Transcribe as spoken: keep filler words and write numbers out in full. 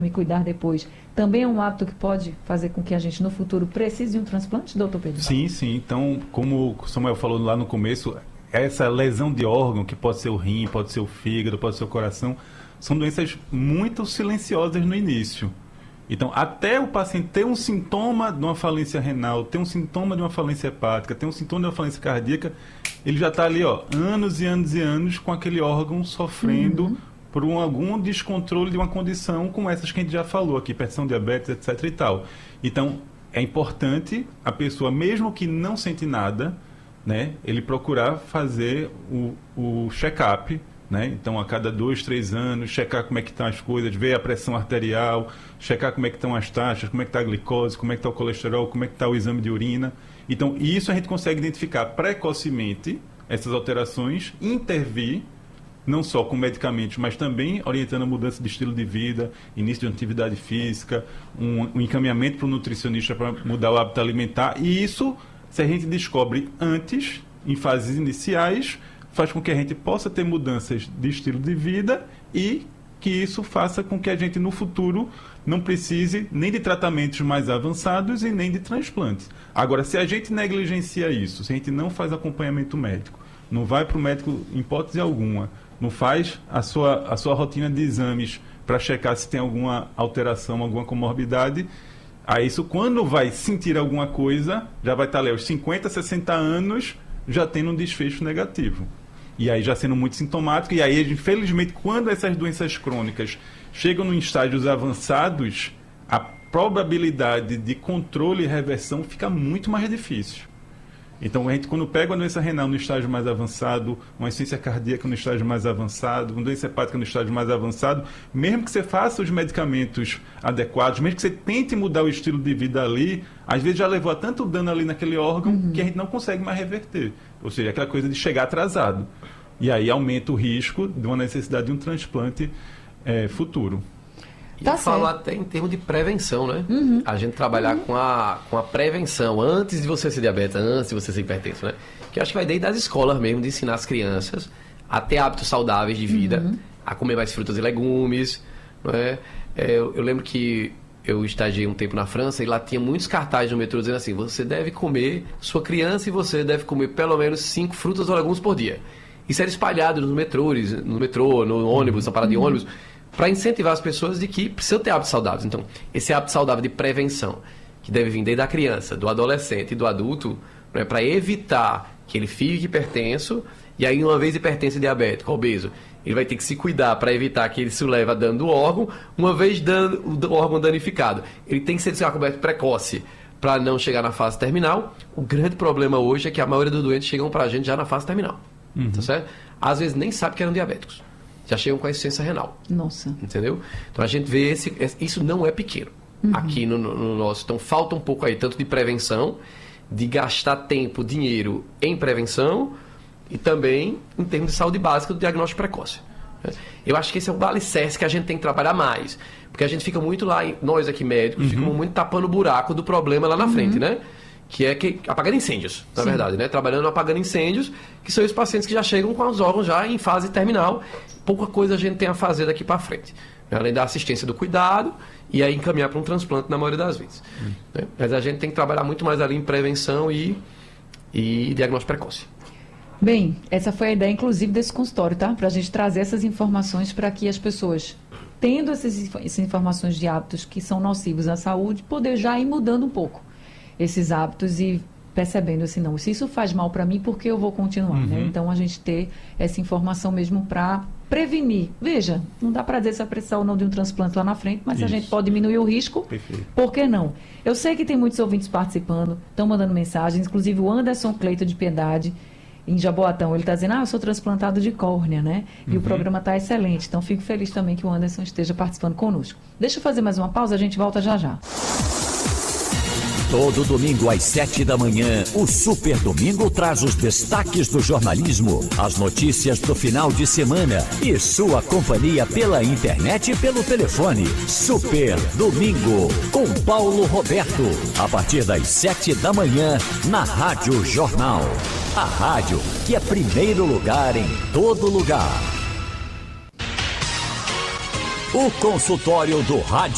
e cuidar depois, também é um hábito que pode fazer com que a gente no futuro precise de um transplante, doutor Pedro? Sim, sim. Então, como o Samuel falou lá no começo, essa lesão de órgão, que pode ser o rim, pode ser o fígado, pode ser o coração, são doenças muito silenciosas no início. Então, até o paciente ter um sintoma de uma falência renal, ter um sintoma de uma falência hepática, ter um sintoma de uma falência cardíaca, ele já está ali, ó, anos e anos e anos com aquele órgão sofrendo uhum. por um, algum descontrole de uma condição como essas que a gente já falou aqui, hipertensão, diabetes, etc e tal. Então, é importante a pessoa, mesmo que não sente nada, né, ele procurar fazer o, o check-up, né? Então, a cada dois, três anos, checar como é que estão as coisas, ver a pressão arterial, checar como é que estão as taxas, como é que está a glicose, como é que está o colesterol, como é que está o exame de urina. Então, isso a gente consegue identificar precocemente, essas alterações, intervir, não só com medicamentos, mas também orientando a mudança de estilo de vida, início de atividade física, um, um encaminhamento para o nutricionista para mudar o hábito alimentar. E isso, se a gente descobre antes, em fases iniciais, faz com que a gente possa ter mudanças de estilo de vida e que isso faça com que a gente, no futuro, não precise nem de tratamentos mais avançados e nem de transplantes. Agora, se a gente negligencia isso, se a gente não faz acompanhamento médico, não vai para o médico em hipótese alguma, não faz a sua, a sua rotina de exames para checar se tem alguma alteração, alguma comorbidade, aí isso, quando vai sentir alguma coisa, já vai estar ali aos cinquenta, sessenta anos, já tendo um desfecho negativo. E aí já sendo muito sintomático, e aí, infelizmente, quando essas doenças crônicas chegam em estágios avançados, a probabilidade de controle e reversão fica muito mais difícil. Então, a gente, quando pega uma doença renal no estágio mais avançado, uma insuficiência cardíaca no estágio mais avançado, uma doença hepática no estágio mais avançado, mesmo que você faça os medicamentos adequados, mesmo que você tente mudar o estilo de vida ali, às vezes já levou a tanto dano ali naquele órgão uhum. que a gente não consegue mais reverter. Ou seja, aquela coisa de chegar atrasado. E aí aumenta o risco de uma necessidade de um transplante é, futuro. E tá falo até em termos de prevenção, né? Uhum. A gente trabalhar uhum. com, a, com a prevenção antes de você ser diabetes, antes de você ser hipertenso, né? Que eu acho que vai desde as escolas mesmo, de ensinar as crianças a ter hábitos saudáveis de vida, uhum. a comer mais frutas e legumes, não é? É, eu, eu lembro que eu estagiei um tempo na França e lá tinha muitos cartazes no metrô dizendo assim, você deve comer, sua criança e você deve comer pelo menos cinco frutas ou legumes por dia. Isso era espalhado nos metrôs, no metrô, no ônibus, na parada de ônibus, para incentivar as pessoas de que precisam ter hábitos saudáveis. Então, esse hábito saudável de prevenção, que deve vir desde a criança, do adolescente e do adulto, né, para evitar que ele fique hipertenso, e aí uma vez hipertenso e diabético, obeso, ele vai ter que se cuidar para evitar que ele se leve a dano do órgão, uma vez dando, o órgão danificado. Ele tem que ser descoberto precoce para não chegar na fase terminal. O grande problema hoje é que a maioria dos doentes chegam para a gente já na fase terminal. Uhum. Tá certo? Às vezes nem sabe que eram diabéticos. Já chegam com a insuficiência renal. Nossa. Entendeu? Então a gente vê esse... Isso não é pequeno. Uhum. Aqui no, no nosso... Então falta um pouco aí, tanto de prevenção, de gastar tempo, dinheiro em prevenção e também em termos de saúde básica do diagnóstico precoce. Eu acho que esse é o alicerce que a gente tem que trabalhar mais. Porque a gente fica muito lá, nós aqui médicos, uhum. ficamos muito tapando o buraco do problema lá na uhum. frente, né? Que é que, apagando incêndios, na Sim. verdade, né? Trabalhando apagando incêndios, que são os pacientes que já chegam com os órgãos já em fase terminal. Pouca coisa a gente tem a fazer daqui para frente. Além da assistência do cuidado e aí encaminhar para um transplante na maioria das vezes. Hum. Né? Mas a gente tem que trabalhar muito mais ali em prevenção e, e diagnóstico precoce. Bem, essa foi a ideia, inclusive, desse consultório, tá? Para a gente trazer essas informações para que as pessoas, tendo essas, essas informações de hábitos que são nocivos à saúde, poder já ir mudando um pouco esses hábitos e percebendo assim, não, se isso faz mal para mim, por que eu vou continuar? Uhum. Né? Então, a gente ter essa informação mesmo para prevenir. Veja, não dá para dizer se a precisar ou não de um transplante lá na frente, mas isso. A gente pode diminuir o risco, Perfeito. Por que não? Eu sei que tem muitos ouvintes participando, estão mandando mensagens, inclusive o Anderson Cleito de Piedade, em Jaboatão, ele está dizendo, ah, eu sou transplantado de córnea, né? E uhum. o programa está excelente, então fico feliz também que o Anderson esteja participando conosco. Deixa eu fazer mais uma pausa, a gente volta já já. Todo domingo às sete da manhã, o Super Domingo traz os destaques do jornalismo, as notícias do final de semana e sua companhia pela internet e pelo telefone. Super Domingo, com Paulo Roberto, a partir das sete da manhã, na Rádio Jornal. A rádio que é primeiro lugar em todo lugar. O consultório do Rádio